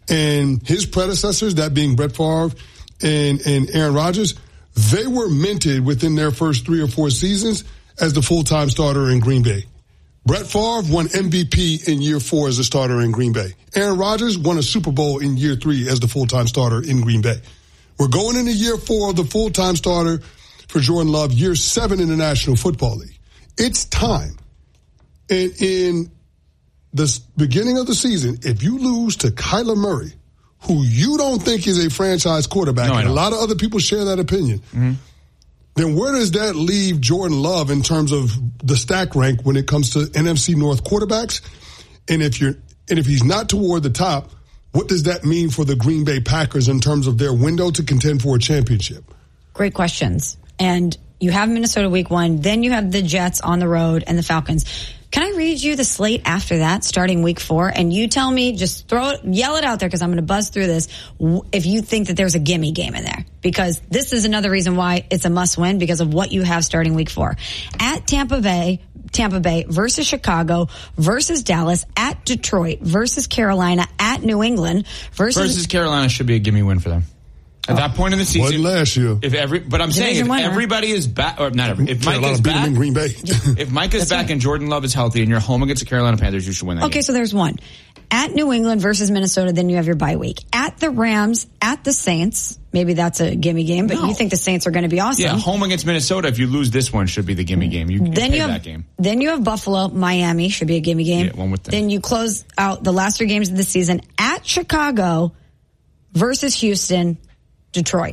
And his predecessors, that being Brett Favre and Aaron Rodgers, they were minted within their first 3 or 4 seasons as the full-time starter in Green Bay. Brett Favre won MVP in year 4 as a starter in Green Bay. Aaron Rodgers won a Super Bowl in year 3 as the full-time starter in Green Bay. We're going into year 4 of the full-time starter for Jordan Love, year 7 in the National Football League. It's time. And in the beginning of the season, if you lose to Kyler Murray, who you don't think is a franchise quarterback, and a lot of other people share that opinion, then where does that leave Jordan Love in terms of the stack rank when it comes to NFC North quarterbacks? And if he's not toward the top, what does that mean for the Green Bay Packers in terms of their window to contend for a championship? Great questions. And you have Minnesota week 1, then you have the Jets on the road and the Falcons. Can I read you the slate after that, starting week 4? And you tell me, just yell it out there because I'm going to buzz through this, if you think that there's a gimme game in there. Because this is another reason why it's a must win because of what you have starting week 4. At Tampa Bay versus Chicago versus Dallas, at Detroit versus Carolina, at New England versus Carolina should be a gimme win for them. At that point in the season, last year. But I'm saying if everybody is back, or not everybody, if Mike is back, in Green Bay. If Mike is back and Jordan Love is healthy, and you're home against the Carolina Panthers, you should win that game. Okay, so there's one. At New England versus Minnesota, then you have your bye week. At the Rams, at the Saints, maybe that's a gimme game, but you think the Saints are going to be awesome. Yeah, home against Minnesota, if you lose this one, should be the gimme game. You play that game. Then you have Buffalo, Miami, should be a gimme game. Yeah, one with them. Then you close out the last 3 games of the season at Chicago versus Houston, Detroit.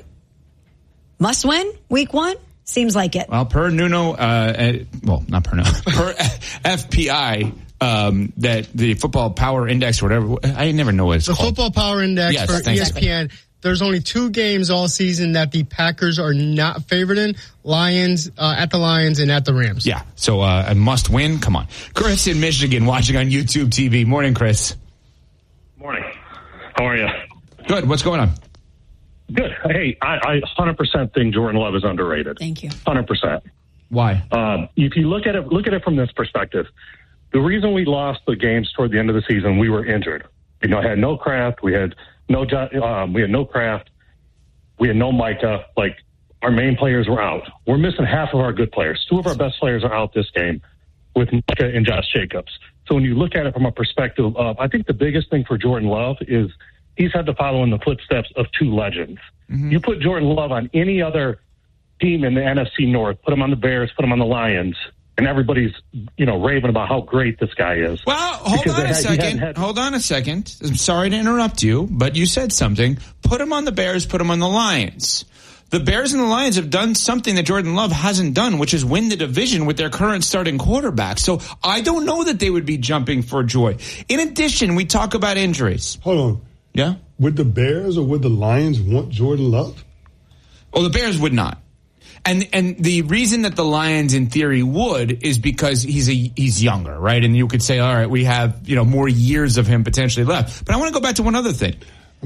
Must win week 1? Seems like it. Well, per Nuno, not per Nuno, per FPI, that the Football Power Index or whatever, I never know what it's called. The Football Power Index for ESPN. Exactly. There's only 2 games all season that the Packers are not favored in. At the Lions and at the Rams. Yeah, so a must win. Come on. Chris in Michigan watching on YouTube TV. Morning, Chris. Morning. How are you? Good. What's going on? Good. Hey, I 100% think Jordan Love is underrated. Thank you. 100%. Why? If you look at it from this perspective, the reason we lost the games toward the end of the season, we were injured. I had no Kraft, we had no Kraft, we had no Micah. Like, our main players were out. We're missing half of our good players. 2 of our best players are out this game with Micah and Josh Jacobs. So when you look at it from a perspective of, I think the biggest thing for Jordan Love is he's had to follow in the footsteps of 2 legends. Mm-hmm. You put Jordan Love on any other team in the NFC North, put him on the Bears, put him on the Lions, and everybody's, raving about how great this guy is. Well, hold on a second. I'm sorry to interrupt you, but you said something. Put him on the Bears, put him on the Lions. The Bears and the Lions have done something that Jordan Love hasn't done, which is win the division with their current starting quarterback. So I don't know that they would be jumping for joy. In addition, we talk about injuries. Hold on. Yeah? Would the Bears or would the Lions want Jordan Love? Well, the Bears would not. And the reason that the Lions in theory would is because he's younger, right? And you could say, all right, we have, more years of him potentially left. But I want to go back to one other thing.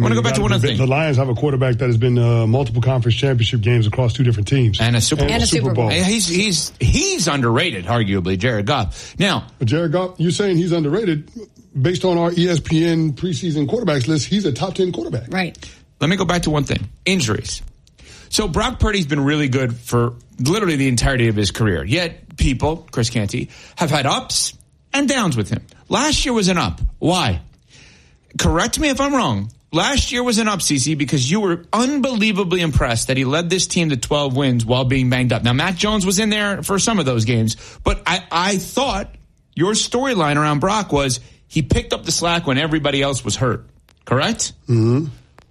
The Lions have a quarterback that has been multiple conference championship games across 2 different teams. And a Super Bowl. He's underrated, arguably, Jared Goff. Now, Jared Goff, you're saying he's underrated. Based on our ESPN preseason quarterbacks list, he's a top 10 quarterback. Right. Let me go back to one thing. Injuries. So Brock Purdy's been really good for literally the entirety of his career. Yet people, Chris Canty, have had ups and downs with him. Last year was an up. Why? Correct me if I'm wrong. Last year was an up, CC, because you were unbelievably impressed that he led this team to 12 wins while being banged up. Now, Mac Jones was in there for some of those games, but I thought your storyline around Brock was he picked up the slack when everybody else was hurt. Correct? Mm-hmm.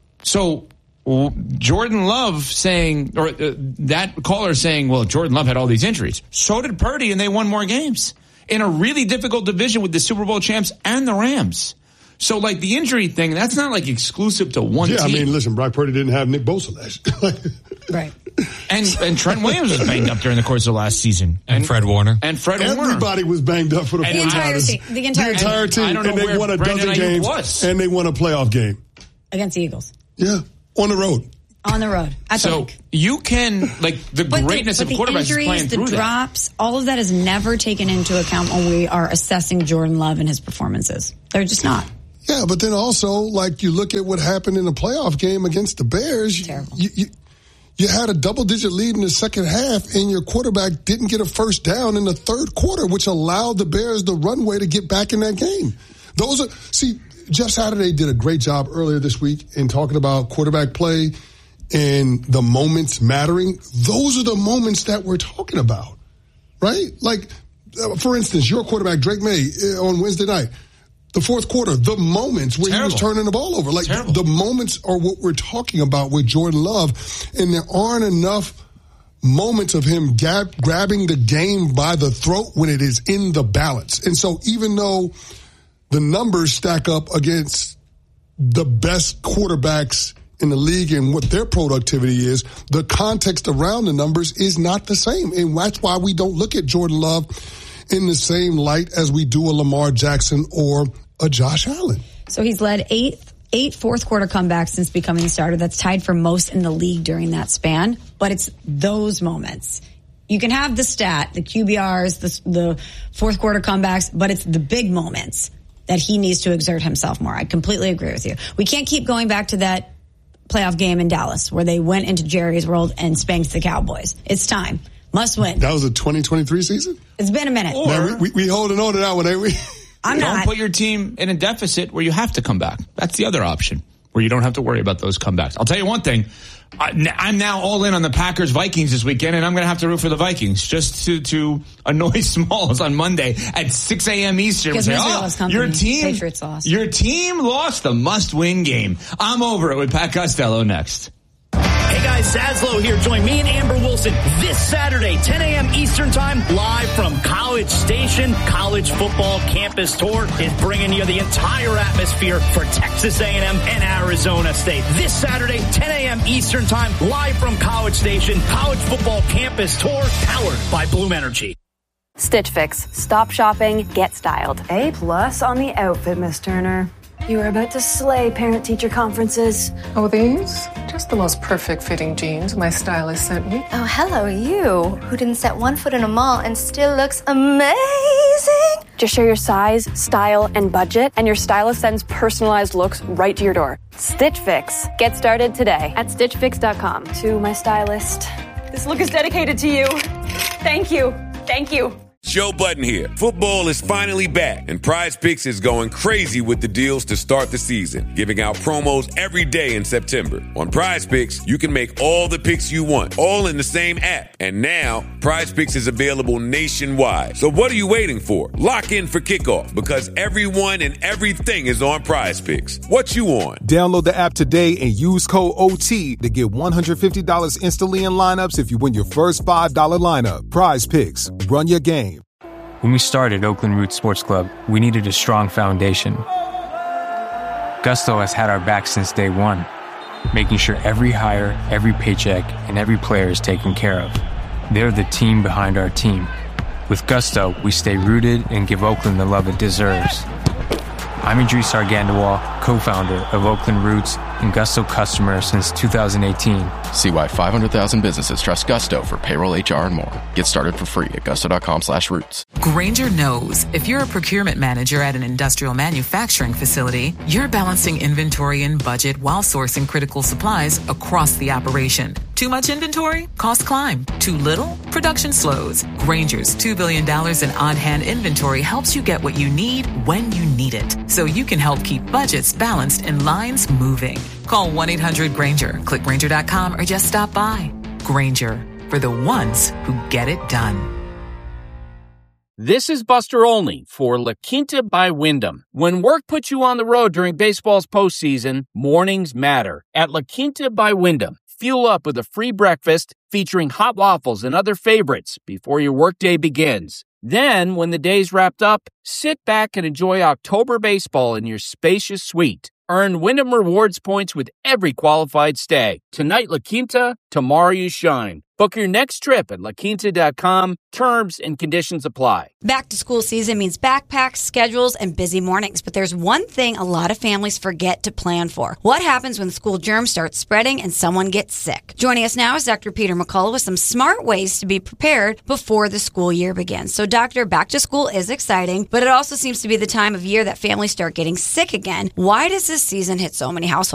So Jordan Love saying, or that caller saying, well, Jordan Love had all these injuries. So did Purdy, and they won more games in a really difficult division with the Super Bowl champs and the Rams. So, the injury thing, that's not, exclusive to one team. Yeah, I mean, listen, Brock Purdy didn't have Nick Bosa last year. Right. And Trent Williams was banged up during the course of last season. And Fred Warner. Everybody was banged up for the 49ers. The entire team. I don't know and they won a dozen games. And they won a playoff game. Against the Eagles. Yeah, on the road. On the road. You can, the greatness of quarterbacks is playing through the drops, all of that is never taken into account when we are assessing Jordan Love and his performances. They're just not. Yeah, but then also, like, you look at what happened in the playoff game against the Bears. Terrible. You had a double-digit lead in the second half, and your quarterback didn't get a first down in the third quarter, which allowed the Bears the runway to get back in that game. Jeff Saturday did a great job earlier this week in talking about quarterback play and the moments mattering. Those are the moments that we're talking about, right? Like, for instance, your quarterback, Drake May, on Wednesday night, the fourth quarter, the moments where he was turning the ball over. Like, the moments are what we're talking about with Jordan Love, and there aren't enough moments of him grabbing the game by the throat when it is in the balance. And so even though the numbers stack up against the best quarterbacks in the league and what their productivity is, the context around the numbers is not the same. And that's why we don't look at Jordan Love in the same light as we do a Lamar Jackson or a Josh Allen. So he's led eight fourth quarter comebacks since becoming the starter. That's tied for most in the league during that span. But it's those moments. You can have the stat, the QBRs, the fourth quarter comebacks, but it's the big moments that he needs to exert himself more. I completely agree with you. We can't keep going back to that playoff game in Dallas where they went into Jerry's World and spanked the Cowboys. It's time. Must win. That was a 2023 season? It's been a minute. Or we holding on to that one, ain't we? Don't put your team in a deficit where you have to come back. That's the other option, where you don't have to worry about those comebacks. I'll tell you one thing. I'm now all in on the Packers-Vikings this weekend, and I'm going to have to root for the Vikings just to annoy Smalls on Monday at 6 a.m. Eastern. Because your team lost the must-win game. I'm over it with Pat Costello next. Hey guys, Zaslow here. Join me and Amber Wilson this Saturday, 10 a.m. Eastern Time, live from College Station. College Football Campus Tour is bringing you the entire atmosphere for Texas A&M and Arizona State. This Saturday, 10 a.m. Eastern Time, live from College Station. College Football Campus Tour, powered by Bloom Energy. Stitch Fix. Stop shopping, get styled. A+ on the outfit, Miss Turner. You are about to slay parent-teacher conferences. Oh, these? Just the most perfect fitting jeans my stylist sent me. Oh, hello, you, who didn't set one foot in a mall and still looks amazing. Just share your size, style, and budget, and your stylist sends personalized looks right to your door. Stitch Fix. Get started today at StitchFix.com. To my stylist, this look is dedicated to you. Thank you. Thank you. Joe Budden here. Football is finally back, and Prize Picks is going crazy with the deals to start the season, giving out promos every day in September. On Prize Picks, you can make all the picks you want, all in the same app. And now, Prize Picks is available nationwide. So what are you waiting for? Lock in for kickoff, because everyone and everything is on Prize Picks. What you on? Download the app today and use code OT to get $150 instantly in lineups if you win your first $5 lineup. Prize Picks. Run your game. When we started Oakland Roots Sports Club, we needed a strong foundation. Gusto has had our back since day one, making sure every hire, every paycheck, and every player is taken care of. They're the team behind our team. With Gusto, we stay rooted and give Oakland the love it deserves. I'm Idris Argandawal, co-founder of Oakland Roots and Gusto customer since 2018. See why 500,000 businesses trust Gusto for payroll, HR, and more. Get started for free at gusto.com/roots. Grainger knows if you're a procurement manager at an industrial manufacturing facility, you're balancing inventory and budget while sourcing critical supplies across the operation. Too much inventory? Costs climb. Too little? Production slows. Grainger's $2 billion in on-hand inventory helps you get what you need when you need it, so you can help keep budgets balanced and lines moving. Call 1-800-GRAINGER, click Grainger.com, or just stop by. Grainger, for the ones who get it done. This is Buster Olney for La Quinta by Wyndham. When work puts you on the road during baseball's postseason, mornings matter. At La Quinta by Wyndham, fuel up with a free breakfast featuring hot waffles and other favorites before your workday begins. Then, when the day's wrapped up, sit back and enjoy October baseball in your spacious suite. Earn Wyndham Rewards points with every qualified stay. Tonight, La Quinta, Tomorrow you shine. Book your next trip at laquinta.com. Terms and conditions apply. Back to school season means backpacks, schedules, and busy mornings. But there's one thing a lot of families forget to plan for. What happens when school germs start spreading and someone gets sick? Joining us now is Dr. Peter McCullough with some smart ways to be prepared before the school year begins. So, Doctor, back to school is exciting, but it also seems to be the time of year that families start getting sick again. Why does this season hit so many households?